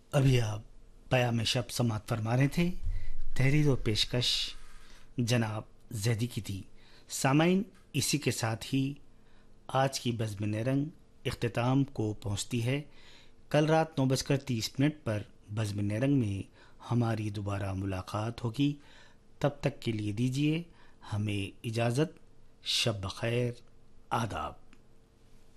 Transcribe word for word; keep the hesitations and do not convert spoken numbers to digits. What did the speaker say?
अभी आप पयाम शब समात फरमा रहे थे। तहरीर और पेशकश जनाब जैदी की थी। सामाइन, इसी के साथ ही आज की बज़्म रंग इख्तिताम को पहुंचती है। कल रात नौ बजकर तीस मिनट पर बज़्म रंग में हमारी दोबारा मुलाकात होगी। तब तक के लिए दीजिए हमें इजाज़त। शब बख़ैर। आदाब।